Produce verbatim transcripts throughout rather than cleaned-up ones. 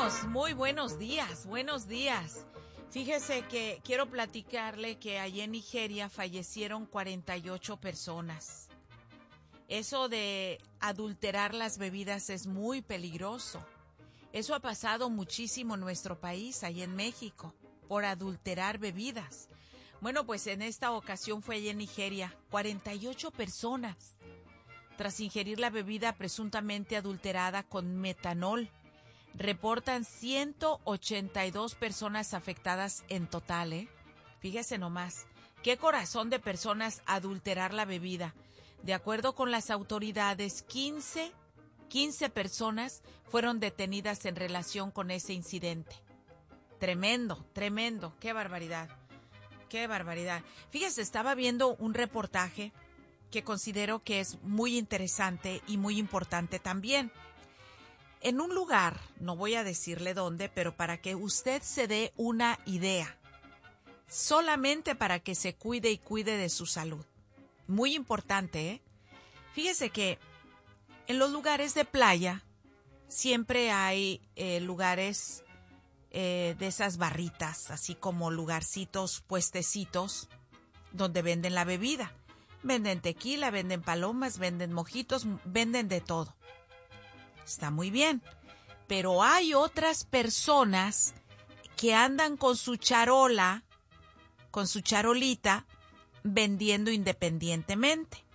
estamos? Muy buenos días, buenos días. Fíjese que quiero platicarle que allí en Nigeria fallecieron cuarenta y ocho personas. Eso de adulterar las bebidas es muy peligroso. Eso ha pasado muchísimo en nuestro país, allí en México, por adulterar bebidas. Bueno, pues en esta ocasión fue allí en Nigeria, cuarenta y ocho personas, tras ingerir la bebida presuntamente adulterada con metanol. Reportan ciento ochenta y dos personas afectadas en total, ¿eh? Fíjese nomás, qué corazón de personas adulterar la bebida. De acuerdo con las autoridades, quince, quince personas fueron detenidas en relación con ese incidente. Tremendo, tremendo, qué barbaridad, qué barbaridad. Fíjese, estaba viendo un reportaje que considero que es muy interesante y muy importante también. En un lugar, no voy a decirle dónde, pero para que usted se dé una idea, solamente para que se cuide y cuide de su salud. Muy importante, ¿eh? Fíjese que en los lugares de playa siempre hay eh, lugares eh, de esas barritas, así como lugarcitos, puestecitos, donde venden la bebida. Venden tequila, venden palomas, venden mojitos, venden de todo. Está muy bien, pero hay otras personas que andan con su charola, con su charolita, vendiendo independientemente.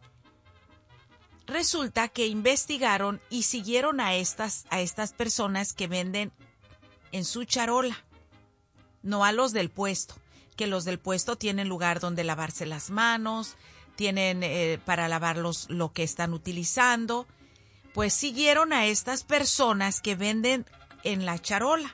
Resulta que investigaron y siguieron a estas, a estas personas que venden en su charola, no a los del puesto, que los del puesto tienen lugar donde lavarse las manos, tienen eh, para lavar los, lo que están utilizando. Pues siguieron a estas personas que venden en la charola.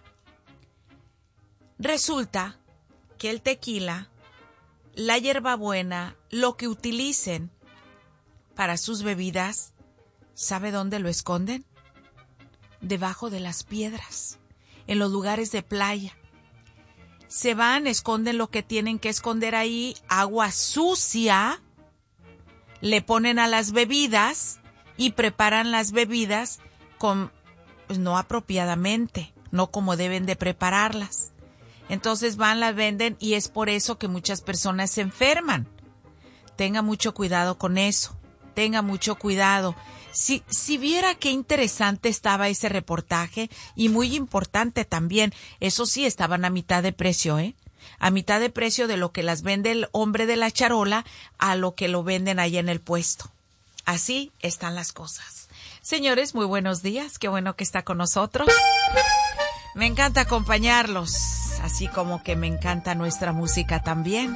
Resulta que el tequila, la hierbabuena, lo que utilicen para sus bebidas, ¿sabe dónde lo esconden? Debajo de las piedras, en los lugares de playa. Se van, esconden lo que tienen que esconder ahí, agua sucia, le ponen a las bebidas y preparan las bebidas con, pues no apropiadamente, no como deben de prepararlas. Entonces van, las venden y es por eso que muchas personas se enferman. Tenga mucho cuidado con eso, tenga mucho cuidado. Si, si viera qué interesante estaba ese reportaje y muy importante también, eso sí, estaban a mitad de precio, ¿eh? A mitad de precio de lo que las vende el hombre de la charola a lo que lo venden allá en el puesto. Así están las cosas. Señores, muy buenos días. Qué bueno que está con nosotros. Me encanta acompañarlos, así como que me encanta nuestra música también.